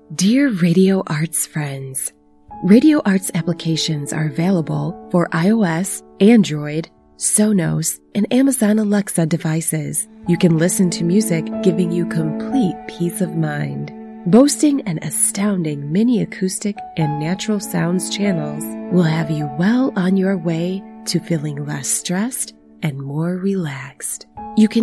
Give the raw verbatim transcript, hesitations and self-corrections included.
Dear Radio Arts friends, Radio Arts applications are available for iOS, Android, Sonos, and Amazon Alexa devices. You can listen to music, giving you complete peace of mind. Boasting an astounding mini acoustic and natural sounds channels will have you well on your way to feeling less stressed and more relaxed. You can